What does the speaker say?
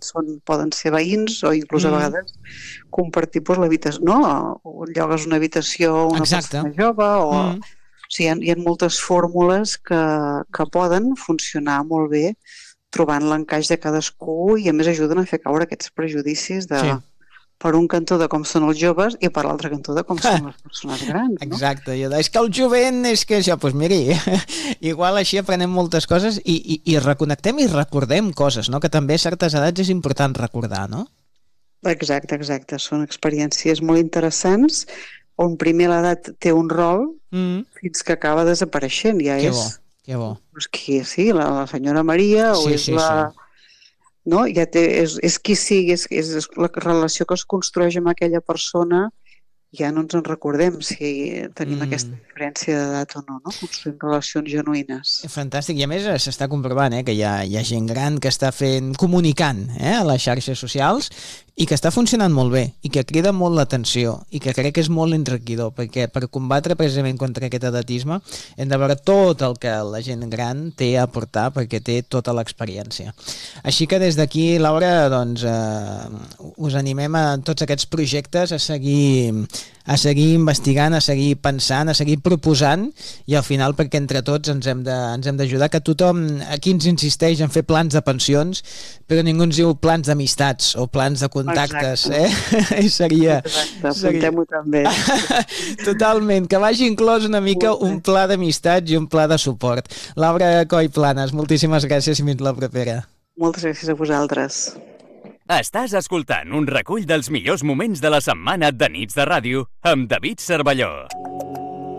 poden ser veïns o inclús a vegades compartir l'habitació, no? O llogues una habitació a una persona jove o sigui, hi ha moltes fórmules que poden funcionar molt bé trobant l'encaix de cadascú i a més ajuden a fer caure aquests prejudicis per un cantó de com són els joves i per l'altre cantó de com són les persones grans, no? Exacte, és que el jovent és que això, doncs miri, igual així aprenem moltes coses i reconnectem i recordem coses, no? Que també a certes edats és important recordar, no? Exacte, són experiències molt interessants on primer l'edat té un rol fins que acaba desapareixent, ja és... Que bo. Sí, la senyora Maria o és la... No? Ja és qui sigui, és la relació que es construeix amb aquella persona, ja no ens en recordem si tenim aquesta diferència d'edat o no, construïm relacions genuïnes. Fantàstic, i a més s'està comprovant que hi ha gent gran que està comunicant a les xarxes socials i que està funcionant molt bé i que crida molt l'atenció i que crec que és molt enriquidor perquè per combatre precisament contra aquest edatisme hem de veure tot el que la gent gran té a aportar perquè té tota l'experiència. Així que des d'aquí, Laura, doncs us animem a tots aquests projectes a seguir investigant, a seguir pensant, a seguir proposant i al final perquè entre tots ens hem d'ajudar, que tothom aquí ens insisteix en fer plans de pensions però ningú ens diu plans d'amistats o plans de contactes, seria... Exacte, apuntem-ho també. Totalment, que vagi inclòs una mica un pla d'amistats i un pla de suport. Laura Coll Planes, moltíssimes gràcies i fins la propera. Moltes gràcies a vosaltres. Estàs escoltant un recull dels millors moments de la setmana de Nits de Ràdio amb David Cervelló.